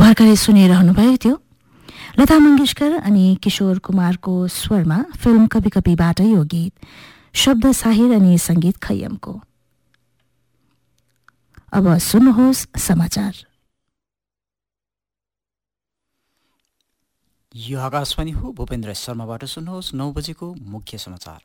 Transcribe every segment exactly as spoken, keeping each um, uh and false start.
भर्खरै सुनिरहनु भएको थियो लता मङ्गेशकर अनि किशोर कुमारको स्वरमा फिल्म कभी कभीबाट यो गीत, शब्द साहिर अनि संगीत खैयमको। अब सुन्नुहोस् समाचार। यो आकाशवाणी हो, भूपेन्द्र शर्माबाट सुन्नुहोस् नौ बजेको मुख्य समाचार।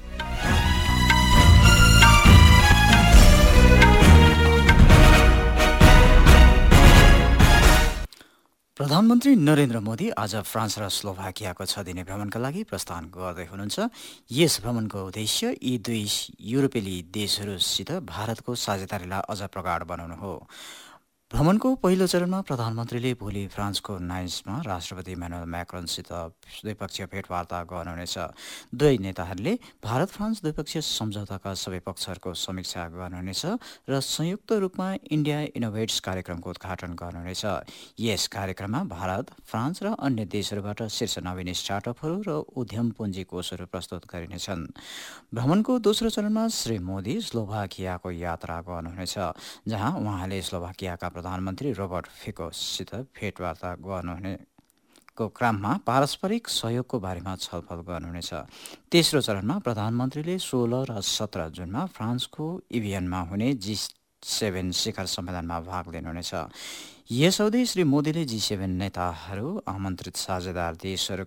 प्रधानमन्त्री नरेन्द्र मोदी आज फ्रान्स र स्लोभाकियाको छ दिने भ्रमणका लागि प्रस्थान गर्दै हुनुहुन्छ। यस भ्रमणको उद्देश्य यी दुई युरोपेली देशहरूसित भारतको साझेदारीलाई अझ प्रगाढ बनाउनु हो। भ्रमणको पहिलो चरणमा प्रधानमन्त्रीले भोलि फ्रान्सको नाइसमा राष्ट्रपति इमानुएल म्याक्रोनसित द्विपक्षीय भेटवार्ता गर्नुहुनेछ। दुवै नेताहरूले भारत फ्रान्स द्विपक्षीय सम्झौताका सबै पक्षहरूको समीक्षा गर्नुहुनेछ र संयुक्त रूपमा इन्डिया इनोभेट्स कार्यक्रमको उद्घाटन गर्नुहुनेछ। यस कार्यक्रममा भारत, फ्रान्स र अन्य देशहरूबाट शीर्ष नवीन स्टार्टअपहरू र उद्यम पुँजी कोषहरू प्रस्तुत गरिनेछन्। भ्रमणको दोस्रो चरणमा श्री मोदी स्लोभाकियाको यात्रा गर्नुहुनेछ, जहाँ उहाँले स्लोभाकियाका प्रधानमन्त्री रोबर्ट फिकोसित भेटवार्ता गर्नुहुनेको क्रममा पारस्परिक सहयोगको बारेमा छलफल गर्नुहुनेछ। तेस्रो चरणमा प्रधानमन्त्रीले सोह्र र सत्र जुनमा फ्रान्सको इभियनमा हुने जी सेभेन शिखर सम्मेलनमा भाग लिनुहुनेछ। यस अवधि श्री मोदीले जी सेभेन नेताहरू, आमन्त्रित साझेदार देशहरू